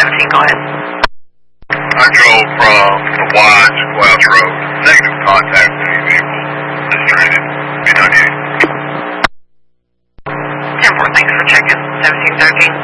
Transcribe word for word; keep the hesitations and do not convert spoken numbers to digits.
seventeen, go ahead. I drove from the wide Squash Road. Negative contact with any vehicle that's traded. B ninety-eight. ten four, thanks for checking. seventeen thirteen.